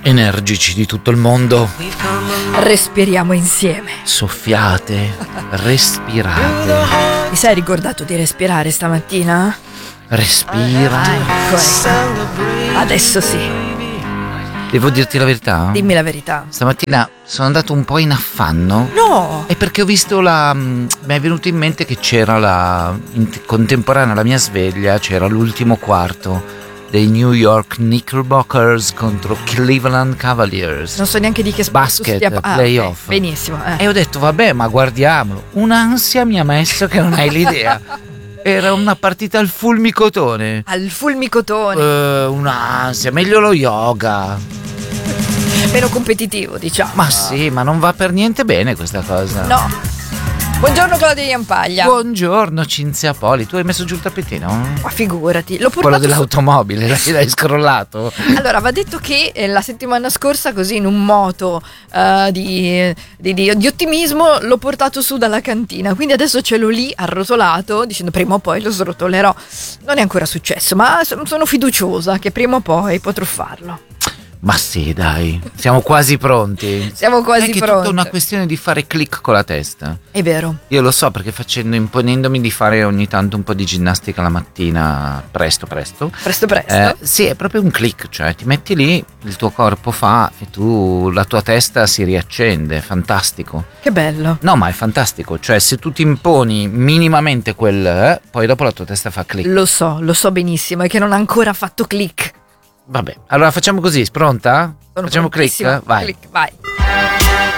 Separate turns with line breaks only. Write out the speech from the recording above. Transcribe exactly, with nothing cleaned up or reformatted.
energici di tutto il mondo.
Respiriamo insieme.
Soffiate, respirate.
Ti sei ricordato di respirare stamattina?
Respira.
Ecco, ecco. Adesso sì.
Devo dirti la verità?
Dimmi la verità.
Stamattina sono andato un po' in affanno.
No!
È perché ho visto la... mi è venuto in mente che c'era la... in contemporanea alla mia sveglia c'era l'ultimo quarto dei New York Knickerbockers contro Cleveland Cavaliers.
Non so neanche di che sport
Basket,
stia... ah,
playoff.
okay. Benissimo. Eh.
E ho detto, vabbè, ma guardiamolo. Un'ansia mi ha messo che non hai l'idea. Era una partita al fulmicotone.
Al fulmicotone.
Uh, un'ansia, meglio lo yoga.
Meno competitivo, diciamo.
Ma sì, ma non va per niente bene questa cosa.
No. Buongiorno Claudia Iampaglia.
Buongiorno Cinzia Poli. Tu hai messo giù il tappetino?
Ma figurati, l'ho portato
Quello dell'automobile, l'hai, l'hai scrollato.
Allora, va detto che eh, la settimana scorsa, così in un moto uh, di, di, di, di ottimismo, l'ho portato su dalla cantina. Quindi adesso ce l'ho lì arrotolato, dicendo prima o poi lo srotolerò. Non è ancora successo, ma sono fiduciosa che prima o poi potrò farlo.
Ma sì, dai, siamo quasi pronti.
Siamo quasi
è che
pronti.
È tutta una questione di fare click con la testa.
È vero.
Io lo so perché facendo, imponendomi di fare ogni tanto un po' di ginnastica la mattina, presto presto.
Presto presto.
Eh, sì, è proprio un click, cioè ti metti lì, il tuo corpo fa e tu, la tua testa si riaccende, è fantastico.
Che bello.
No, ma è fantastico, cioè se tu ti imponi minimamente quel, eh, poi dopo la tua testa fa click.
Lo so, lo so benissimo, è che non ha ancora fatto click.
Vabbè, allora facciamo così, pronta?
Sono
Facciamo click? Vai.
Click, vai.